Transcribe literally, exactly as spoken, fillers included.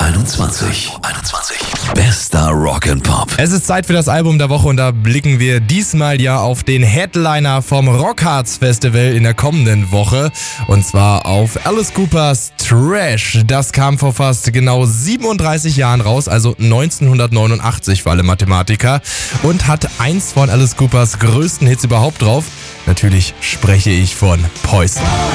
einundzwanzig. einundzwanzig. Bester Rock'n'Pop. Es ist Zeit für das Album der Woche und da blicken wir diesmal ja auf den Headliner vom Rockharz Festival in der kommenden Woche. Und zwar auf Alice Coopers Trash. Das kam vor fast genau siebenunddreißig Jahren raus, also neunzehnhundertneunundachtzig für alle Mathematiker. Und hat eins von Alice Coopers größten Hits überhaupt drauf. Natürlich spreche ich von Poison.